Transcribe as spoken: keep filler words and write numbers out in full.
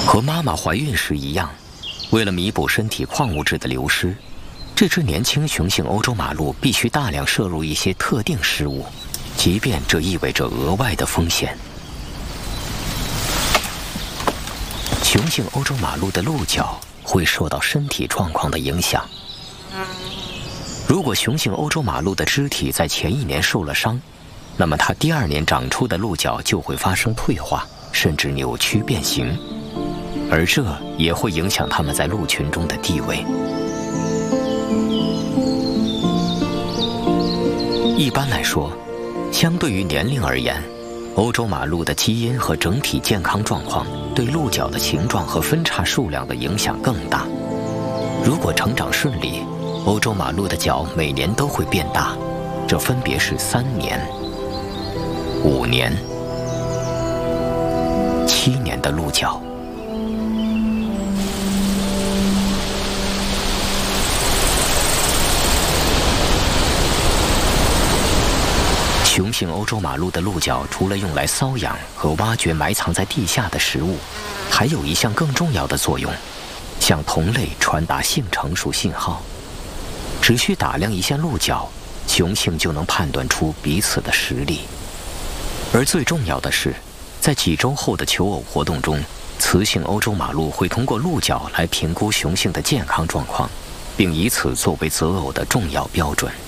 和妈妈怀孕时一样，为了弥补身体矿物质的流失，这只年轻雄性欧洲马鹿必须大量摄入一些特定食物，即便这意味着额外的风险。雄性欧洲马鹿的鹿角会受到身体状况的影响。如果雄性欧洲马鹿的肢体在前一年受了伤，那么它第二年长出的鹿角就会发生退化，甚至扭曲变形，而这也会影响它们在鹿群中的地位。一般来说，相对于年龄而言，欧洲马鹿的基因和整体健康状况对鹿角的形状和分叉数量的影响更大。如果成长顺利，欧洲马鹿的角每年都会变大，这分别是三年、五年、七年的鹿角。雄性欧洲马鹿的鹿角除了用来瘙痒和挖掘埋藏在地下的食物，还有一项更重要的作用，向同类传达性成熟信号。只需打量一下鹿角，雄性就能判断出彼此的实力。而最重要的是，在几周后的求偶活动中，雌性欧洲马鹿会通过鹿角来评估雄性的健康状况，并以此作为择偶的重要标准。